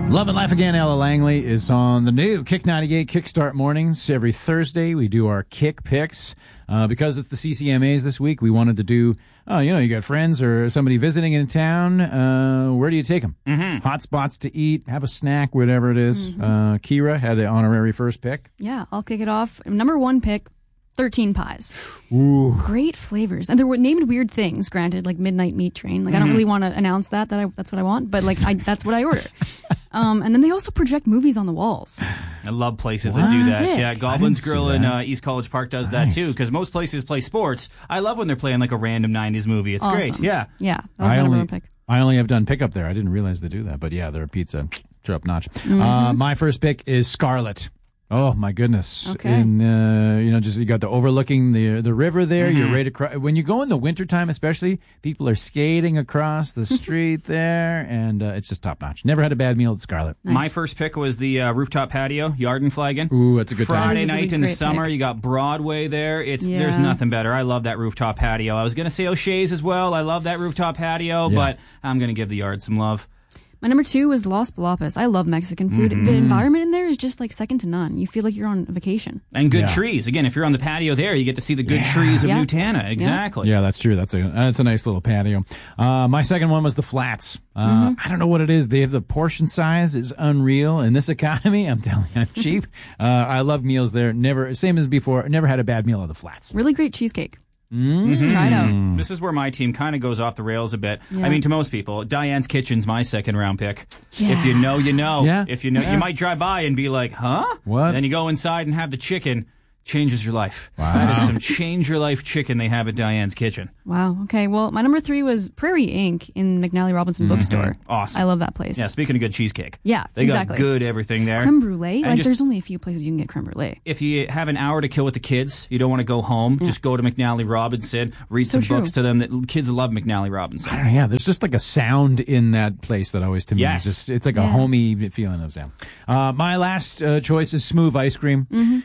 Love and Laugh Again, Ella Langley is on the new Kick 98 Kickstart mornings. Every Thursday, we do our Kick Picks. Because it's the CCMAs this week, we wanted to do, you got friends or somebody visiting in town. Where do you take them? Mm-hmm. Hot spots to eat, have a snack, whatever it is. Mm-hmm. Kira had the honorary first pick. Yeah, I'll kick it off. Number one pick, 13 Pies. Ooh. Great flavors. And they were named weird things, granted, like Midnight Meat Train. Like, I don't really want to announce that's what I want, but, that's what I ordered. And then they also project movies on the walls. I love places that do that. Sick. Yeah, Goblin's Grill in East College Park does that too, because most places play sports. I love when they're playing like a random 90s movie. It's awesome. great. Yeah. Yeah, that was my number one pick. I only have done pickup there. I didn't realize they do that. But yeah, their pizza, top notch. My first pick is Scarlet. Oh my goodness! Okay. And just you got the overlooking the river there. You're right across. When you go in the wintertime, especially, people are skating across the street there, and it's just top notch. Never had a bad meal at Scarlet. Nice. My first pick was the rooftop patio, Yarden Flagon. Ooh, that's a good time. Friday night in the great summer, pick. you got Broadway there. There's Yeah. nothing better. I love that rooftop patio. I was gonna say O'Shea's as well. I love that rooftop patio, but I'm gonna give the Yard some love. My number two was Los Palapas. I love Mexican food. The environment in there is just like second to none. You feel like you're on vacation. And good trees. Again, if you're on the patio there, you get to see the good trees of Yeah. Nutana. Exactly. Yeah, that's true. That's a nice little patio. My second one was the Flats. I don't know what it is. They have the portion size is unreal. In this economy, I'm telling you, I'm cheap. I love meals there. Never, same as before, never had a bad meal at the Flats. Really great cheesecake. Try it out. This is where my team kind of goes off the rails a bit. Yeah. I mean, to most people, Diane's Kitchen's my second round pick. Yeah. If you know, you know. Yeah. If you know, you might drive by and be like, huh? What? Then you go inside and have the chicken. Changes your life. Wow. That is some change your life chicken they have at Diane's Kitchen. Wow. Okay. Well, my number three was Prairie Inc. in McNally Robinson Bookstore. Awesome. I love that place. Yeah, speaking of good cheesecake. Yeah, They exactly. got good everything there. Creme brulee. And Like, just- there's only a few places you can get creme brulee. If you have an hour to kill with the kids, you don't want to go home, just go to McNally Robinson, read some true. books to them. Kids love McNally Robinson. I don't know. Yeah, there's just like a sound in that place that always to me Yes. is just, it's like a Yeah. homey feeling of sound. My last choice is Smooth Ice Cream.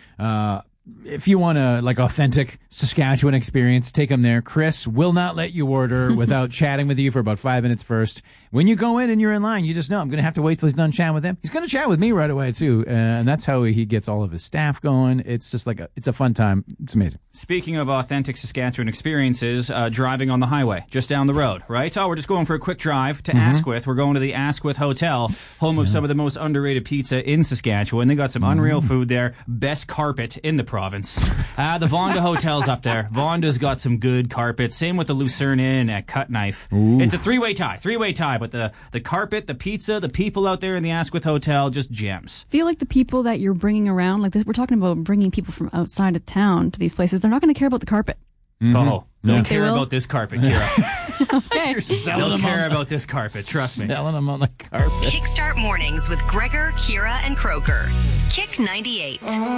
If you want a like authentic Saskatchewan experience, take them there. Chris will not let you order without chatting with you for about 5 minutes first. When you go in and you're in line, you just know I'm going to have to wait till he's done chatting with him. He's going to chat with me right away too, and that's how he gets all of his staff going. It's just like it's a fun time. It's amazing. Speaking of authentic Saskatchewan experiences, driving on the highway, just down the road, right? Oh, we're just going for a quick drive to Asquith. We're going to the Asquith Hotel, home of some of the most underrated pizza in Saskatchewan. They got some unreal food there, best carpet in the province. The Vonda Hotel's up there. Vonda's got some good carpet. Same with the Lucerne Inn at Cut Knife. It's a three-way tie, but the carpet, the pizza, the people out there in the Asquith Hotel, just gems. Feel like the people that you're bringing around, like this, we're talking about bringing people from outside of town to these places. They're not going to care about the carpet. Oh, they'll Think they care will? about this carpet, Kira. Okay. They'll care about this carpet, trust me. Selling them on the carpet. Kickstart Mornings with Gregor, Kira, and Croker. Kick 98.